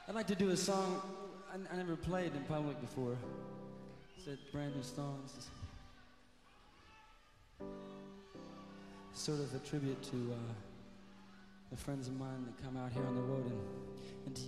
I'd like to do a song I never played in public before. It's a brand new song. It's sort of a tribute to the friends of mine that come out here on the road and to